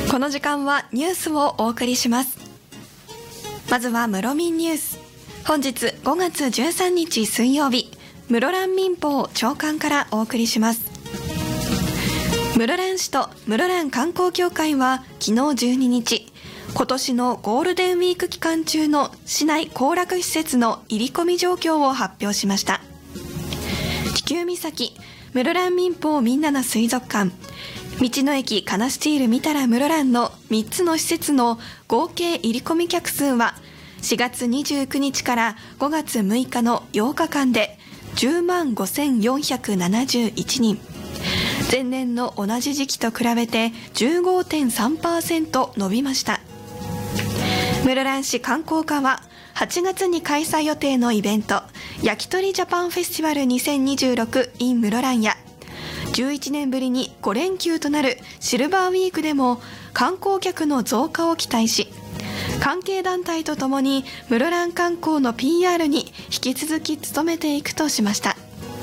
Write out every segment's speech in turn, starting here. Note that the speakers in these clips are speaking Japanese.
この時間はニュースをお送りします。まずは室民ニュース。本日5月13日水曜日、室蘭民報朝刊からお送りします。室蘭市と室蘭観光協会は昨日12日、今年のゴールデンウィーク期間中の市内行楽施設の入り込み状況を発表しました。地球岬、室蘭民報みんなの水族館、道の駅カナスチール見たら室蘭の3つの施設の合計入り込み客数は4月29日から5月6日の8日間で10万5471人、前年の同じ時期と比べて 15.3% 伸びました。室蘭市観光課は8月に開催予定のイベント、焼き鳥ジャパンフェスティバル2026 in 室蘭や11年ぶりに5連休となるシルバーウィークでも観光客の増加を期待し、関係団体とともに室蘭観光の PR に引き続き努めていくとしました。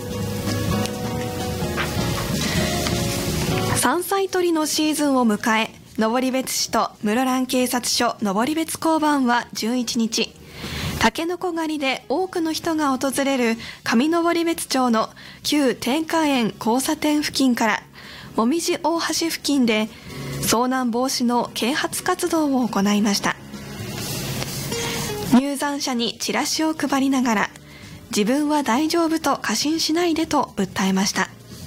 山菜採りのシーズンを迎え、登別市と室蘭警察署登別交番は11日、タケノコ狩りで多くの人が訪れる上登別町の旧天華園交差点付近からもみじ大橋付近で遭難防止の啓発活動を行いました。入山者にチラシを配りながら、自分は大丈夫と過信しないでと訴えました。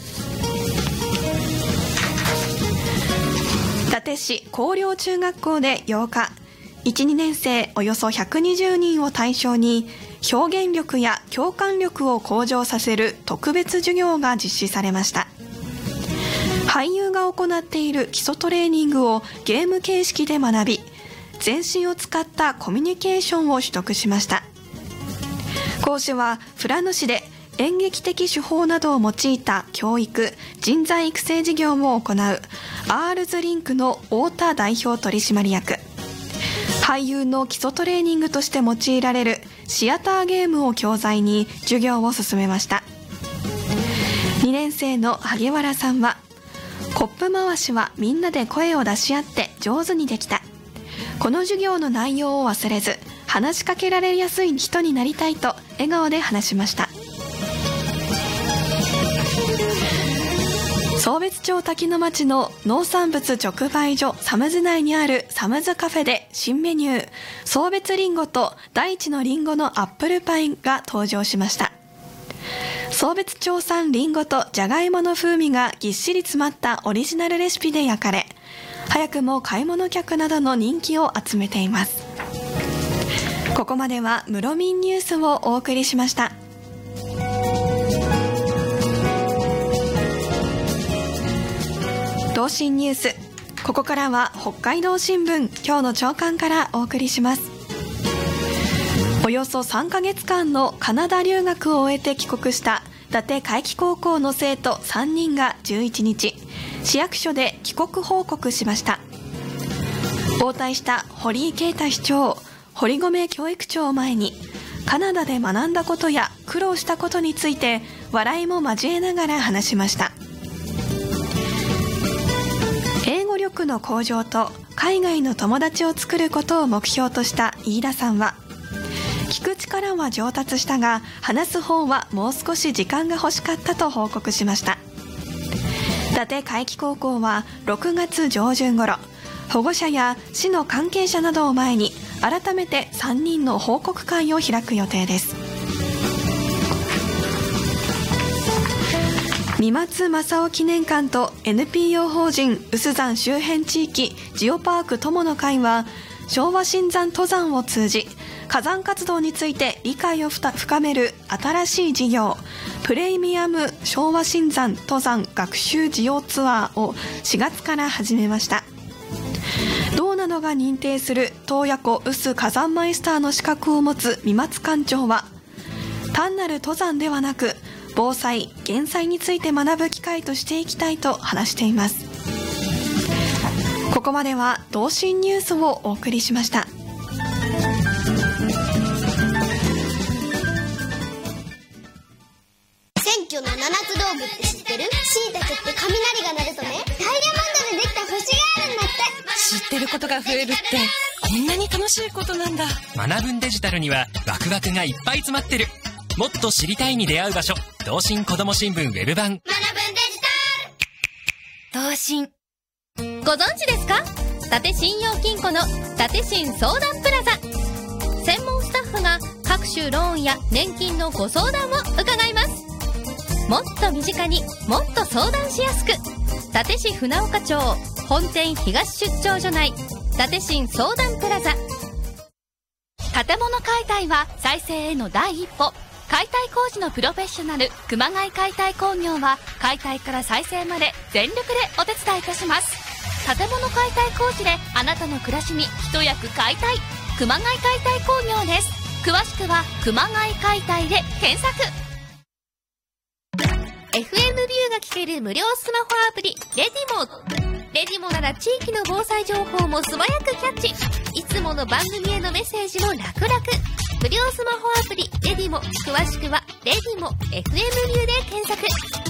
伊達市広陵中学校で8日、1、2年生およそ120人を対象に表現力や共感力を向上させる特別授業が実施されました。俳優が行っている基礎トレーニングをゲーム形式で学び、全身を使ったコミュニケーションを取得しました。講師は富良野市で演劇的手法などを用いた教育・人材育成事業を行うアールズリンクの太田代表取締役、俳優の基礎トレーニングとして用いられるシアターゲームを教材に授業を進めました。2年生の萩原さんは、コップ回しはみんなで声を出し合って上手にできた。この授業の内容を忘れず、話しかけられやすい人になりたいと笑顔で話しました。壮別町滝野町の農産物直売所サムズ内にあるサムズカフェで新メニュー、壮別リンゴと大地のリンゴのアップルパイが登場しました。壮別町産リンゴとじゃがいもの風味がぎっしり詰まったオリジナルレシピで焼かれ、早くも買い物客などの人気を集めています。ここまでは室民ニュースをお送りしました。同心ニュース、ここからは北海道新聞今日の朝刊からお送りします。およそ3ヶ月間のカナダ留学を終えて帰国した伊達海輝高校の生徒3人が11日、市役所で帰国報告しました。応対した堀井啓太市長、堀米教育長を前に、カナダで学んだことや苦労したことについて笑いも交えながら話しました。英語力の向上と海外の友達を作ることを目標とした飯田さんは、聞く力は上達したが話す方はもう少し時間が欲しかったと報告しました。伊達海輝高校は6月上旬頃、保護者や市の関係者などを前に改めて3人の報告会を開く予定です。三松正夫記念館と NPO 法人有珠山周辺地域ジオパーク友の会は、昭和新山登山を通じ火山活動について理解を深める新しい事業、プレミアム昭和新山登山学習事業ツアーを4月から始めました。道などが認定する洞爺湖臼火山マイスターの資格を持つ三松館長は、単なる登山ではなく防災・減災について学ぶ機会としていきたいと話しています。ここまでは同心ニュースをお送りしました。 選挙の7つ道具って知ってる？椎茸って雷が鳴るとね、ダイヤモンドでできた星があるんだって。知てることが増えるってこんなに楽しいことなんだ。 学ぶんデジタルにはワクワクがいっぱい詰まってる。もっと知りたいに出会う場所、東進子ども新聞ウェブ版。 学ぶんデジタル。 東進。ご存知ですか？伊達信用金庫の伊達信相談プラザ。専門スタッフが各種ローンや年金のご相談を伺います。もっと身近にもっと相談しやすく、伊達市船岡町本店東出張所内伊達信相談プラザ。建物解体は再生への第一歩。解体工事のプロフェッショナル熊谷解体工業は解体から再生まで全力でお手伝いいたします。建物解体工事であなたの暮らしに一役買いたい。熊谷解体工業です。詳しくは熊谷解体で検索。 FM ビューが聞ける無料スマホアプリレディモ。レディモなら地域の防災情報も素早くキャッチ。いつもの番組へのメッセージも楽々。無料スマホアプリレディモ。詳しくはレディモ FM ビューで検索。